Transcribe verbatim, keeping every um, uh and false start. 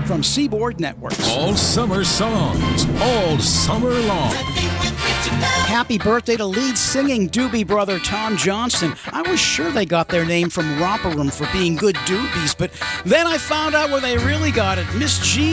from Seaboard Networks. All summer songs, all summer long. Happy birthday to lead singing doobie brother Tom Johnston. I was sure they got their name from Romper Room for being good doobies, but then I found out where they really got it. Miss G